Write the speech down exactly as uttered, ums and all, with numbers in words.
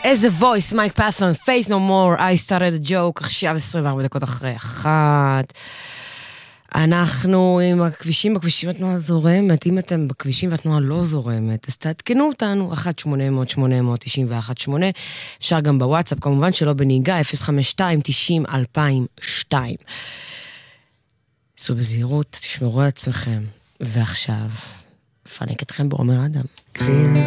איזה וויס, מייק פאת'ון, Faith No More, I Started a Joke, עכשיו עשרים וארבע דקות אחרי אחת. אנחנו עם הכבישים, בכבישים התנועה זורמת, אם אתם בכבישים והתנועה לא זורמת, אז תעדכנו אותנו, אחת שמונה אפס אפס שמונה תשע אחת שמונה, אפשר גם בוואטסאפ, כמובן שלא בנהיגה, אפס חמש שתיים תשעים אלפיים ושתיים. סעו בזהירות, תשמרו על עצמכם, ועכשיו, פנק אתכם בעומר אדם.